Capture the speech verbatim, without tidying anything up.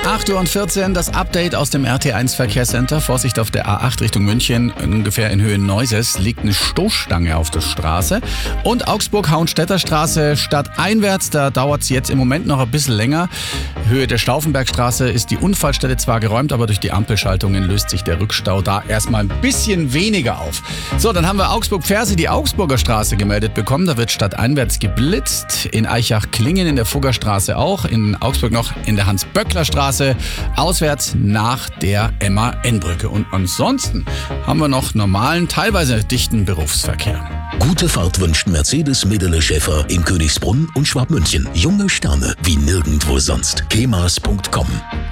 acht Uhr vierzehn, das Update aus dem R T eins Verkehrscenter. Vorsicht auf der A acht Richtung München, ungefähr in Höhe Neuses, liegt eine Stoßstange auf der Straße. Und Augsburg-Hauenstädter Straße stadteinwärts, da dauert es jetzt im Moment noch ein bisschen länger. Höhe der Stauffenbergstraße ist die Unfallstelle zwar geräumt, aber durch die Ampelschaltungen löst sich der Rückstau da erstmal ein bisschen weniger auf. So, dann haben wir Augsburg-Ferse, die Augsburger Straße gemeldet bekommen. Da wird stadteinwärts geblitzt. In Eichach-Klingen in der Fuggerstraße auch. In Augsburg noch in der Hans-Böckler-Straße. Auswärts nach der M A N-Brücke. Und ansonsten haben wir noch normalen, teilweise dichten Berufsverkehr. Gute Fahrt wünscht Mercedes Medele Schäfer in Königsbrunn und Schwabmünchen. Junge Sterne wie nirgendwo sonst. kemas punkt com